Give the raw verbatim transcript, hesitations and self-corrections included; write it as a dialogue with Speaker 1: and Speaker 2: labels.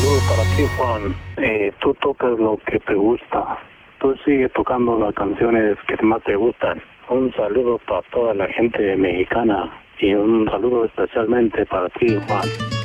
Speaker 1: saludo para ti, Juan. Eh, tú tocas lo que te gusta. Tú sigue tocando las canciones que más te gustan. Un saludo para toda la gente mexicana y un saludo especialmente para ti, Juan.